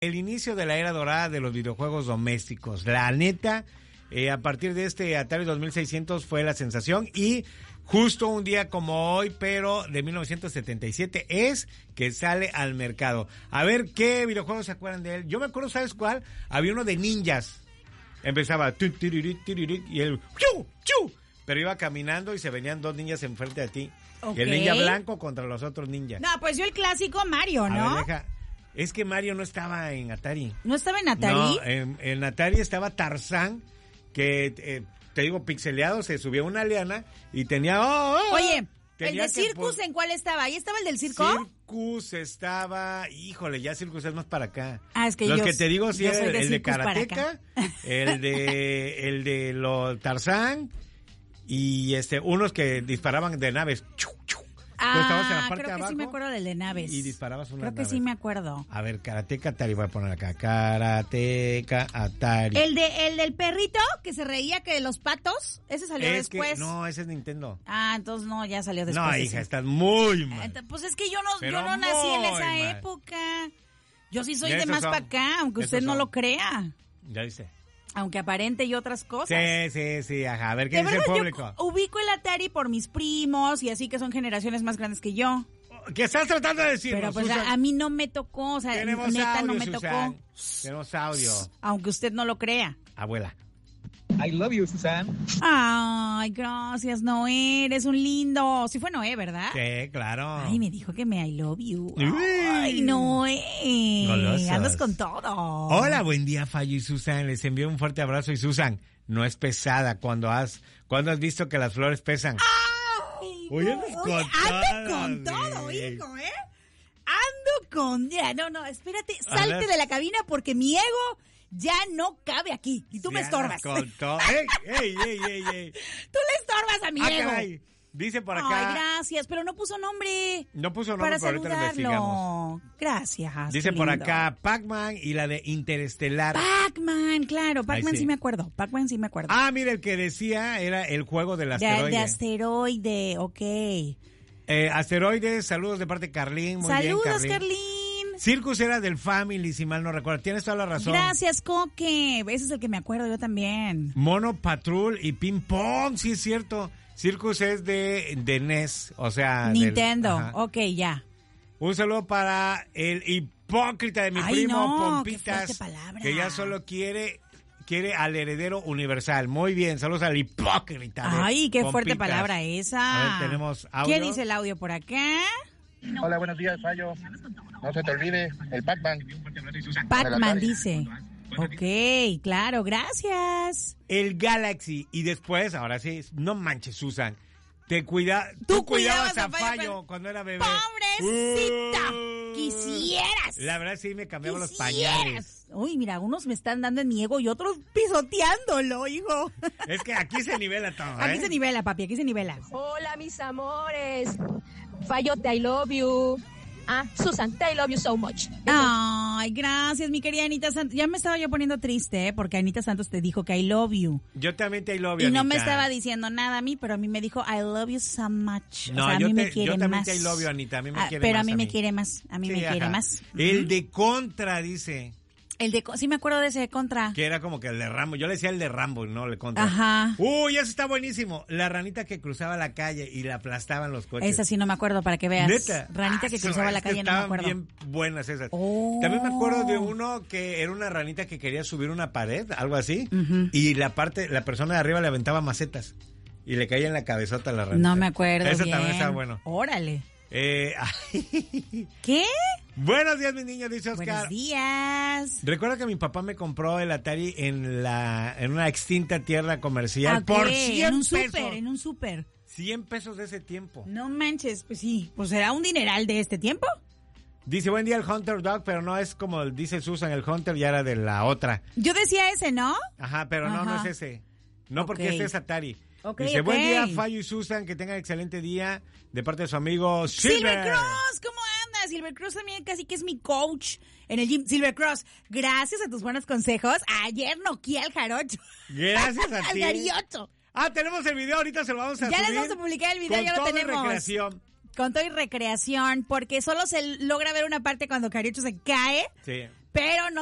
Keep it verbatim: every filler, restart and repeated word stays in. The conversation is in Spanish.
El inicio de la era dorada de los videojuegos domésticos. La neta, eh, a partir de este Atari dos mil seiscientos fue la sensación y justo un día como hoy, pero de mil novecientos setenta y siete, es que sale al mercado. A ver, ¿qué videojuegos se acuerdan de él? Yo me acuerdo, ¿sabes cuál? Había uno de ninjas. Empezaba tu, tiriri, tiriri, y él ¡chu! ¡chu! Pero iba caminando y se venían dos ninjas enfrente de ti. Okay. El ninja blanco contra los otros ninjas. No, pues yo el clásico Mario, ¿no? A ver, deja. Es que Mario no estaba en Atari. ¿No estaba en Atari? No, en, en Atari estaba Tarzán, que eh, te digo, pixeleado, se subía una liana y tenía... Oh, oh, Oye, tenía ¿el de que, Circus pues, en cuál estaba? ¿Ahí estaba el del circo? Circus estaba... Híjole, ya Circus es más para acá. Ah, es que Los yo... que te digo, sí, yo era soy el de de, Circus para Karateka, acá. el de el de lo Tarzán y este unos que disparaban de naves. Chu, chu. Ah, creo que sí me acuerdo del de naves. Y disparabas una Creo que naves. sí me acuerdo. A ver, Karateka Atari, voy a poner acá. Karateka Atari. El de el del perrito que se reía que de los patos, ese salió es después. Que, no, ese es Nintendo. Ah, entonces no, ya salió después. No, ese. hija, estás muy mal. Ent- Pues es que yo no, Pero yo no nací en esa muy mal. época. Yo sí soy Ya de esos más son, para acá, aunque esos usted no son. lo crea. Ya dice. Aunque aparente y otras cosas. Sí, sí, sí, ajá. A ver, ¿qué De dice el verdad, público? yo ubico el Atari por mis primos y así que son generaciones más grandes que yo. ¿Qué estás tratando de decir? Pero pues a, a mí no me tocó, o sea, Tenemos neta audio, no me Susan. tocó. Tenemos audio. Aunque usted no lo crea. Abuela. I love you, Susan. Ay, gracias, Noé, eres un lindo. Sí fue Noé, ¿verdad? Sí, claro. Ay, me dijo que me I love you. Uy. Ay, Noé. Golosos. Andas con todo. Hola, buen día, Fallo y Susan. Les envío un fuerte abrazo. Y Susan, no es pesada cuando has, cuando has visto que las flores pesan. Ay, Oye, no, andas oye, con anda todas, con todo, güey. hijo, ¿eh? Ando con... Ya, no, no, espérate, salte Andas- de la cabina porque mi ego ya no cabe aquí. Y tú Sí, me andas estorbas. Con todo. ¡Ey, ey, ey, ey, ey! Tú le estorbas a mi Ah, ego. caray. Dice por acá. Ay, gracias, pero no puso nombre. No puso nombre, Para pero ahorita lo investigamos. saludarlo. Gracias. Dice qué por lindo. acá Pac-Man y la de Interestelar. Pac-Man, claro, Pac-Man sí. sí me acuerdo. Pac-Man sí me acuerdo. Ah, mira, el que decía era el juego del de, asteroide. de asteroide, ok. Eh, asteroides, saludos de parte de Carlín. Muy Saludos, bien, Carlín. Carlín. Circus era del Family, si mal no recuerdo. Tienes toda la razón. Gracias, Coque. Ese es el que me acuerdo yo también. Mono Patrol y Ping Pong, sí es cierto. Circus es de, de N E S, o sea... del- Nintendo, ajá. ok, ya. Un saludo para el hipócrita de mi Ay, primo no, Pompitas, qué fuerte palabra. que ya solo quiere quiere al heredero universal. Muy bien, saludos al hipócrita. de Ay, qué fuerte Pompitas. palabra esa. A ver, tenemos audio. ¿Qué dice el audio por acá? Hola, buenos días, Fallo. No se te olvide, el Pac-Man. Pac-Man Atari. dice. Ok, claro, gracias. El Galaxy. Y después, ahora sí, no manches, Susan. Te cuida, Tú tú, cuidabas, cuidabas a a Fallo Fallo, cuando era bebé. ¡Pobrecita! Uh, Quisieras. La verdad sí me cambiaba los Quisieras. pañales. Uy, mira, unos me están dando en mi ego y otros pisoteándolo, hijo. Es que aquí se nivela todo, Aquí ¿eh? se nivela, papi, aquí se nivela. Hola, mis amores. Fallote, I love you. Ah, Susan, I love you so much. Ay, gracias, mi querida Anita Santos. Ya me estaba yo poniendo triste, ¿eh? Porque Anita Santos te dijo que I love you. Yo también te love you, Y no me Anita. estaba diciendo nada a mí, pero a mí me dijo I love you so much. No, o sea, a yo mí te- me quiere yo también más. te I love you, Anita. A mí me Ah, quiere pero más a mí a me mí. quiere más. A mí Sí, me quiere ajá. más. El Ujú. de Contra, dice. El de... Sí me acuerdo de ese de Contra. Que era como que el de Rambo. Yo le decía el de Rambo, no el de Contra. Ajá. Uy, ese está buenísimo. La ranita que cruzaba la calle y la aplastaban los coches. Esa sí no me acuerdo, para que veas. Neta. Ranita que Ah, cruzaba es la que calle, no me estaban acuerdo. bien buenas esas. Oh. También me acuerdo de uno que era una ranita que quería subir una pared, algo así. Ujú. Y la parte, la persona de arriba le aventaba macetas. Y le caía en la cabezota a la ranita. No me acuerdo Eso bien. también estaba bueno. Órale. Eh, ¿Qué? buenos días, mis niños, dice Oscar. Buenos días. Recuerda que mi papá me compró el Atari en la en una extinta tierra comercial Ok, por cien en un pesos. súper, en un súper. cien pesos de ese tiempo. No manches, pues sí. Pues será un dineral de este tiempo. Dice, buen día el Hunter Dog, pero no es como dice Susan, el Hunter ya era de la otra. Yo decía ese, ¿no? Ajá, pero no, no Ajá. es ese. No, porque Ok. este es Atari. Ok, Dice, ok. buen día, Fallo y Susan, que tengan excelente día de parte de su amigo Silver. Silver Cross, ¿cómo andas? Silver Cross también casi que es mi coach en el gym. Silver Cross, gracias a tus buenos consejos, ayer noqué al jarocho. Gracias a Al ti. gariocho. Ah, tenemos el video, ahorita se lo vamos a Ya subir. les vamos a publicar el video, con ya lo todo y tenemos. recreación. Con todo y recreación, porque solo se logra ver una parte cuando Cariocho se cae, Sí. pero no